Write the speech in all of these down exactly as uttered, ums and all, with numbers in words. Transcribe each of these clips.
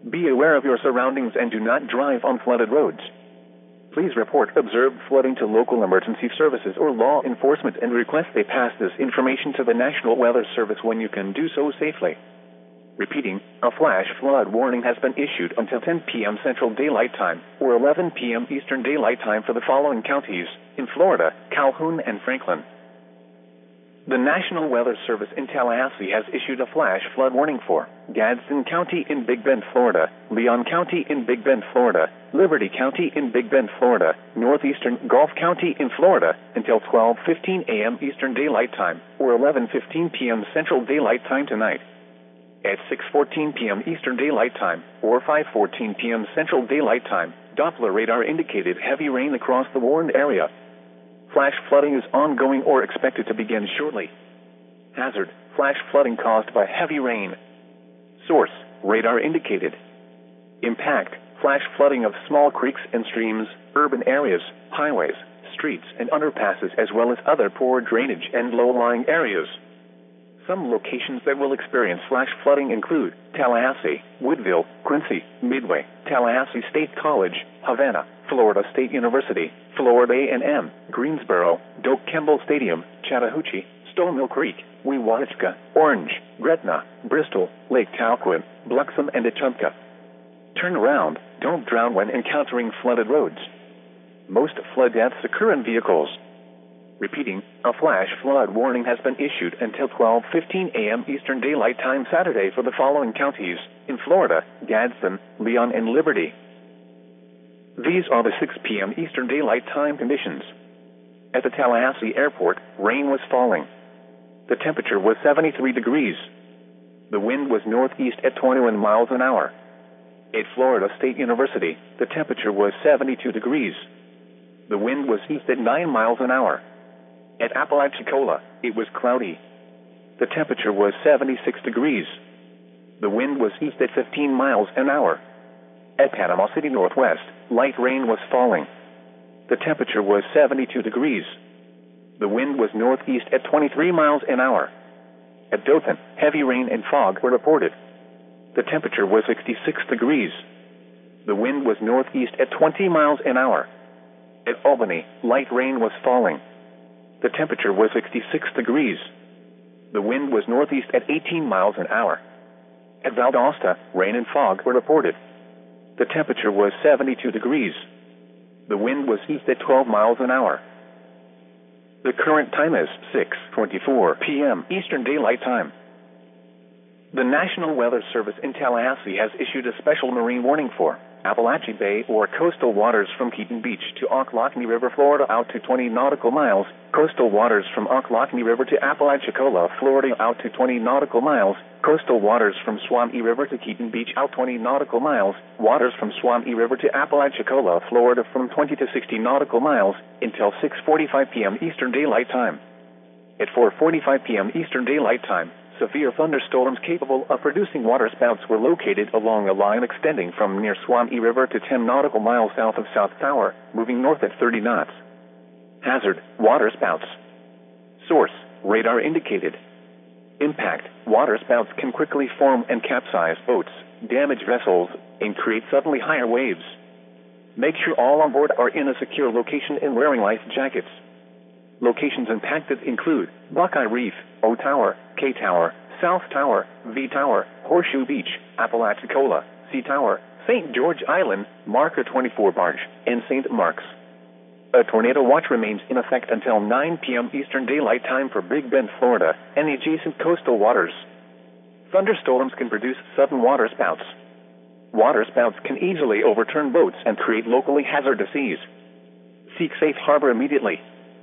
Be aware of your surroundings and do not drive on flooded roads. Please report observed flooding to local emergency services or law enforcement and request they pass this information to the National Weather Service when you can do so safely. Repeating, a flash flood warning has been issued until ten p m Central Daylight Time or eleven p m Eastern Daylight Time for the following counties in Florida, Calhoun, and Franklin. The National Weather Service in Tallahassee has issued a flash flood warning for Gadsden County in Big Bend, Florida, Leon County in Big Bend, Florida, Liberty County in Big Bend, Florida, Northeastern Gulf County in Florida until twelve fifteen a m Eastern Daylight Time or eleven fifteen p m Central Daylight Time tonight. At six fourteen p m Eastern Daylight Time or five fourteen p m Central Daylight Time, Doppler radar indicated heavy rain across the warned area. Flash flooding is ongoing or expected to begin shortly. Hazard, flash flooding caused by heavy rain. Source, radar indicated. Impact, flash flooding of small creeks and streams, urban areas, highways, streets and underpasses as well as other poor drainage and low-lying areas. Some locations that will experience flash flooding include Tallahassee, Woodville, Quincy, Midway, Tallahassee State College, Havana, Florida State University, Florida A and M, Greensboro, Doak Campbell Stadium, Chattahoochee, Stonemill Creek, Wewateska, Orange, Gretna, Bristol, Lake Talquin, Bluxom, and Echunka. Turn around, don't drown when encountering flooded roads. Most flood deaths occur in vehicles. Repeating, a flash flood warning has been issued until twelve fifteen a m Eastern Daylight Time Saturday for the following counties in Florida, Gadsden, Leon, and Liberty. These are the six p m Eastern Daylight Time conditions. At the Tallahassee Airport, rain was falling. The temperature was seventy-three degrees. The wind was northeast at twenty-one miles an hour. At Florida State University, the temperature was seventy-two degrees. The wind was east at nine miles an hour. At Apalachicola, it was cloudy. The temperature was seventy-six degrees. The wind was east at fifteen miles an hour. At Panama City Northwest, light rain was falling. The temperature was seventy-two degrees. The wind was northeast at twenty-three miles an hour. At Dothan, heavy rain and fog were reported. The temperature was sixty-six degrees. The wind was northeast at twenty miles an hour. At Albany, light rain was falling. The temperature was sixty-six degrees. The wind was northeast at eighteen miles an hour. At Valdosta, rain and fog were reported. The temperature was seventy-two degrees. The wind was east at twelve miles an hour. The current time is six twenty-four p m Eastern Daylight Time. The National Weather Service in Tallahassee has issued a special marine warning for Appalachia Bay or coastal waters from Keaton Beach to Ocklawahamie River, Florida out to twenty nautical miles, coastal waters from Ocklawahamie River to Apalachicola, Florida out to twenty nautical miles, coastal waters from Swamee River to Keaton Beach out twenty nautical miles, waters from Swamee River to Apalachicola, Florida from twenty to sixty nautical miles, until six forty-five p m Eastern Daylight Time. At four forty-five p m Eastern Daylight Time, severe thunderstorms capable of producing waterspouts were located along a line extending from near Swamee River to ten nautical miles south of South Tower, moving north at thirty knots. Hazard, waterspouts. Source, radar indicated. Impact, waterspouts can quickly form and capsize boats, damage vessels, and create suddenly higher waves. Make sure all on board are in a secure location and wearing life jackets. Locations impacted include Buckeye Reef, O Tower, K Tower, South Tower, V Tower, Horseshoe Beach, Apalachicola, C Tower, Saint George Island, Marker twenty-four Barge, and Saint Mark's. A tornado watch remains in effect until nine p m Eastern Daylight Time for Big Bend, Florida, and the adjacent coastal waters. Thunderstorms can produce sudden waterspouts. Waterspouts can easily overturn boats and create locally hazardous seas. Seek safe harbor immediately.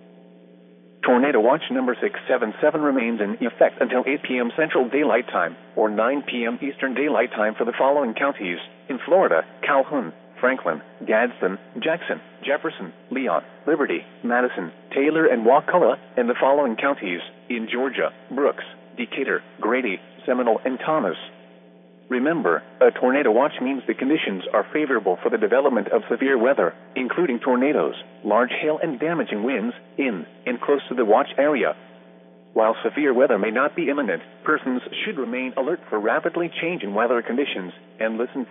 Tornado watch number six seven seven remains in effect until eight p m Central Daylight Time or nine p m Eastern Daylight Time for the following counties in Florida: Calhoun, Franklin, Gadsden, Jackson, Jefferson, Leon, Liberty, Madison, Taylor, and Wakulla, and the following counties in Georgia: Brooks, Decatur, Grady, Seminole, and Thomas. Remember, a tornado watch means the conditions are favorable for the development of severe weather, including tornadoes, large hail, and damaging winds in and close to the watch area. While severe weather may not be imminent, persons should remain alert for rapidly changing weather conditions and listen